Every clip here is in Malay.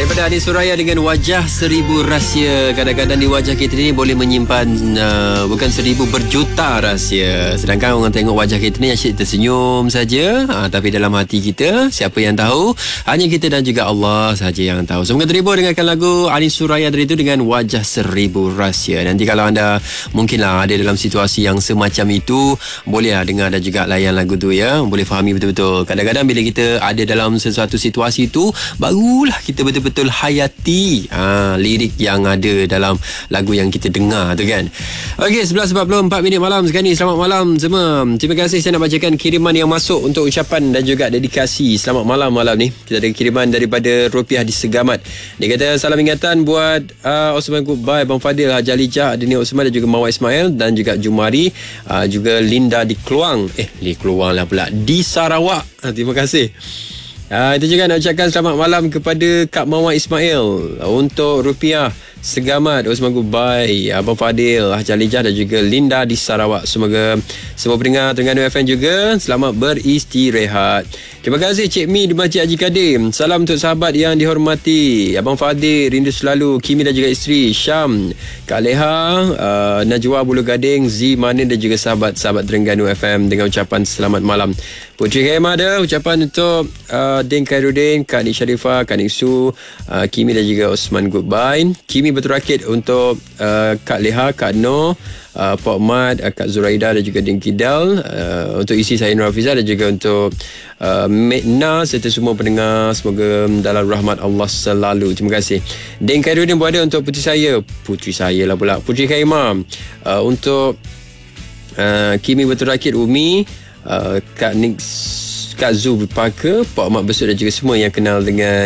Daripada Adi Suraya dengan Wajah Seribu Rahsia. Kadang-kadang di wajah kita ni boleh menyimpan bukan 1000 berjuta rahsia. Sedangkan orang tengok wajah kita ni asyik tersenyum saja, tapi dalam hati kita siapa yang tahu? Hanya kita dan juga Allah saja yang tahu. Semoga terhibur dengarkan lagu Adi Suraya tadi itu dengan Wajah Seribu Rahsia. Nanti kalau anda mungkinlah ada dalam situasi yang semacam itu, bolehlah dengar dan juga layan lagu tu ya. Boleh fahami betul-betul. Kadang-kadang bila kita ada dalam sesuatu situasi tu, barulah kita betul-betul hayati lirik yang ada dalam lagu yang kita dengar tu kan. Okey, 11.44 malam sekarang ni. Selamat malam semua. Terima kasih saya nak bacakan kiriman yang masuk untuk ucapan dan juga dedikasi. Selamat malam ni. Kita ada kiriman daripada Rupiah di Segamat. Dia kata salam ingatan buat Osman Goodbye, Abang Fadil, Haji Alijah, Adini Osman dan juga Mawar Ismail dan juga Jumari, juga Linda di Keluang. Di Keluang lah pula, di Sarawak. Terima kasih. Itu juga nak ucapkan selamat malam kepada Kak Mawar Ismail, untuk Rupiah Segamat, Osman Goodbye, Abang Fadil, Haji Alijah dan juga Linda di Sarawak. Semoga semua pendengar Terengganu FM juga selamat beristirahat. Terima kasih Cik Mi di Masjid Haji Kadim. Salam untuk sahabat yang dihormati Abang Fadil, rindu selalu, Kimi dan juga isteri Syam, Kak Leha, Najwa Bulu Gading, Z Manin dan juga sahabat-sahabat Terengganu FM dengan ucapan selamat malam. Putri Khaimah ada ucapan untuk Din Khairuddin, Kak Nik Sharifah, Kak Nik Su, Kimi dan juga Osman Goodbye. Kimi berterakit untuk Kak Leha, Kak Noh, Pak Mat, Kak Zuraida dan juga Din Kidal, untuk isi saya Nur Hafizah dan juga untuk Medna serta semua pendengar, semoga dalam rahmat Allah selalu. Terima kasih. Din Khairuddin berada untuk putri saya lah pula, Putri Khaimah, untuk Kimi berterakit, Umi, Kak Nik, Kak Zu Parker, Pak Mat Besut dan juga semua yang kenal dengan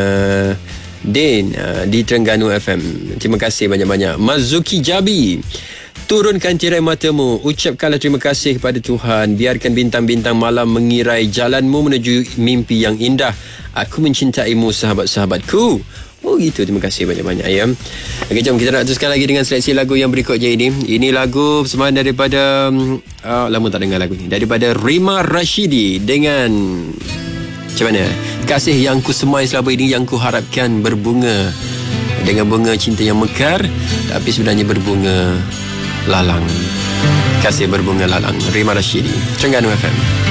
Din di Terengganu FM. Terima kasih banyak-banyak. Mazuki Jabi, turunkan tirai matamu, ucapkanlah terima kasih kepada Tuhan, biarkan bintang-bintang malam mengirai jalanmu menuju mimpi yang indah. Aku mencintaimu sahabat-sahabatku. Oh gitu, terima kasih banyak-banyak ya. Okey, jom kita nak teruskan lagi dengan seleksi lagu yang berikutnya ini. Ini lagu persembahan daripada lama tak dengar lagu ni, daripada Rima Rashidi dengan macam mana? Kasih yang ku semai selama ini, yang ku harapkan berbunga dengan bunga cinta yang mekar, tapi sebenarnya berbunga lalang. Kasih berbunga lalang. Rima Rashidi, Terengganu FM.